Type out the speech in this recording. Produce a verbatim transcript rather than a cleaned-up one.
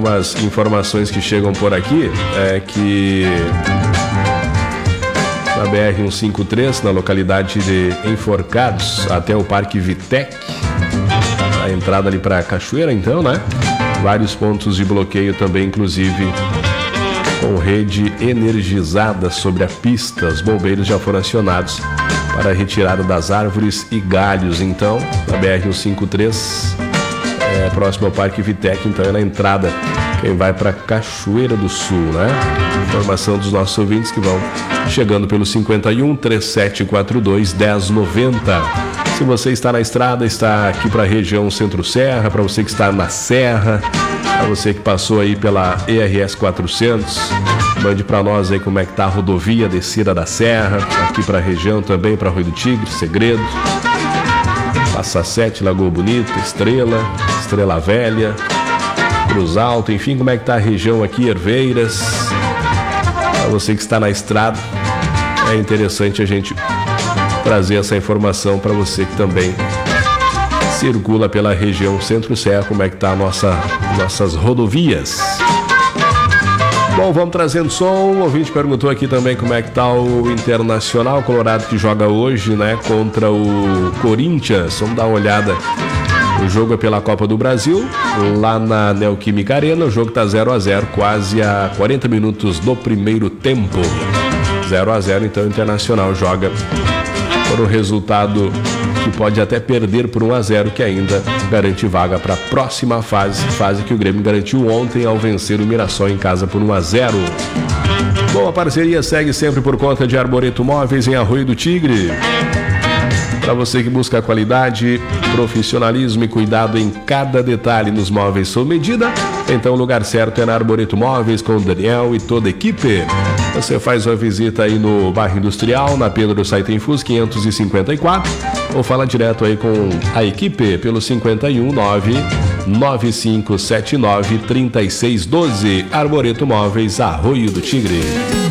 algumas informações que chegam por aqui, é que na B R cento e cinquenta e três, na localidade de Enforcados, até o Parque Vitec, a entrada ali para Cachoeira, então, né? Vários pontos de bloqueio também, inclusive com rede energizada sobre a pista. Os bombeiros já foram acionados para a retirada das árvores e galhos. Então, na B R cento e cinquenta e três, é, próximo ao Parque Vitec, então é na entrada quem vai para Cachoeira do Sul, né? Informação dos nossos ouvintes que vão chegando pelo cinquenta e um, trinta e sete quarenta e dois, dez noventa. Se você está na estrada, está aqui para a região Centro-Serra, para você que está na Serra, para você que passou aí pela E R S quatrocentos, mande para nós aí como é que tá a rodovia descida da Serra, aqui para a região também, para Rio do Tigre, Segredo, Passa Sete, Lagoa Bonita, Estrela, Estrela Velha, Cruz Alta, enfim, como é que tá a região aqui, Herveiras. Para você que está na estrada, é interessante a gente trazer essa informação para você que também circula pela região Centro-Serra, como é que tá a nossa, nossas rodovias. Bom, vamos trazendo som. O ouvinte perguntou aqui também como é que tá o Internacional Colorado, que joga hoje, né, contra o Corinthians. Vamos dar uma olhada. O jogo é pela Copa do Brasil, lá na Neoquímica Arena. O jogo tá zero a zero, quase a quarenta minutos do primeiro tempo. zero a zero, então o Internacional joga por um resultado que pode até perder por um a zero, que ainda garante vaga para a próxima fase, fase que o Grêmio garantiu ontem ao vencer o Mirassol em casa por um a zero. Bom, a parceria segue sempre por conta de Arboreto Móveis em Arroio do Tigre. Para você que busca qualidade, profissionalismo e cuidado em cada detalhe nos móveis sob medida, então o lugar certo é na Arboreto Móveis com o Daniel e toda a equipe. Você faz uma visita aí no bairro Industrial, na Pedro Saitenfus quinhentos e cinquenta e quatro, ou fala direto aí com a equipe pelo cinquenta e um, nove nove cinco sete nove, três seis um dois. Arboreto Móveis, Arroio do Tigre.